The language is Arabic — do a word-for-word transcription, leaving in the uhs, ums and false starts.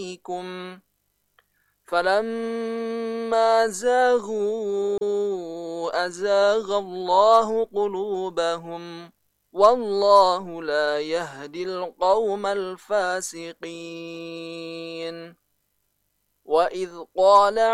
عليكم فلما زاغوا أزاغ الله قلوبهم والله لا يهدي القوم الفاسقين. وإذ قال